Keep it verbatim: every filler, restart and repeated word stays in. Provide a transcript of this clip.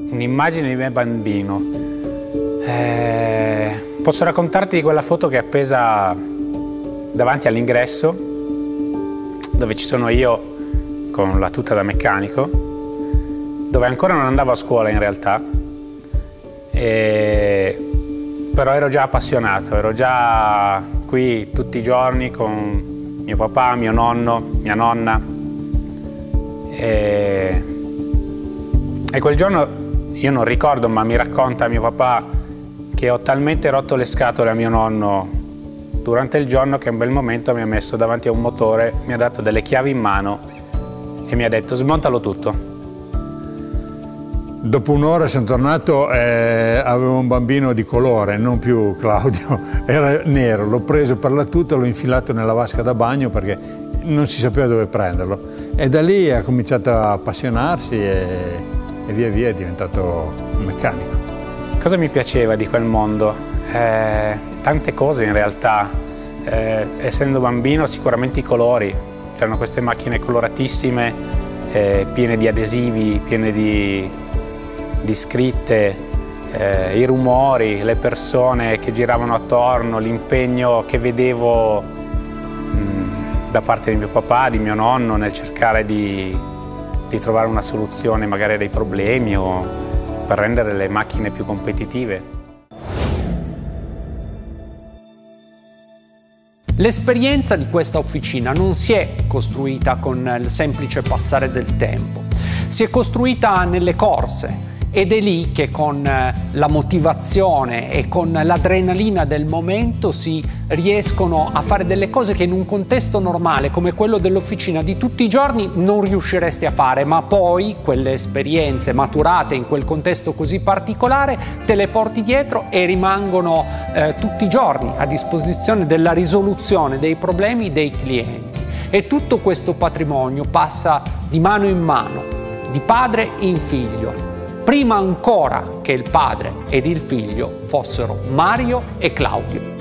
un'immagine di me bambino. Eh, posso raccontarti di quella foto che è appesa davanti all'ingresso, dove ci sono io con la tuta da meccanico, dove ancora non andavo a scuola in realtà, e... però ero già appassionato, ero già qui tutti i giorni con mio papà, mio nonno, mia nonna. E, e quel giorno io non ricordo, ma mi racconta mio papà che ho talmente rotto le scatole a mio nonno durante il giorno che in un bel momento mi ha messo davanti a un motore, mi ha dato delle chiavi in mano e mi ha detto: smontalo tutto. Dopo un'ora sono tornato e avevo un bambino di colore, non più Claudio, era nero, l'ho preso per la tuta, l'ho infilato nella vasca da bagno perché non si sapeva dove prenderlo, e da lì ha cominciato a appassionarsi e, e via via è diventato un meccanico. Cosa mi piaceva di quel mondo? Eh, tante cose in realtà, eh, essendo bambino sicuramente i colori, c'erano queste macchine coloratissime, eh, piene di adesivi, piene di, di scritte, eh, i rumori, le persone che giravano attorno, l'impegno che vedevo mh, da parte di mio papà, di mio nonno nel cercare di, di trovare una soluzione magari dei problemi o per rendere le macchine più competitive. L'esperienza di questa officina non si è costruita con il semplice passare del tempo, si è costruita nelle corse, ed è lì che con la motivazione e con l'adrenalina del momento si riescono a fare delle cose che in un contesto normale come quello dell'officina di tutti i giorni non riusciresti a fare, ma poi quelle esperienze maturate in quel contesto così particolare te le porti dietro e rimangono eh, tutti i giorni a disposizione della risoluzione dei problemi dei clienti. E tutto questo patrimonio passa di mano in mano, di padre in figlio, prima ancora che il padre ed il figlio fossero Mario e Claudio.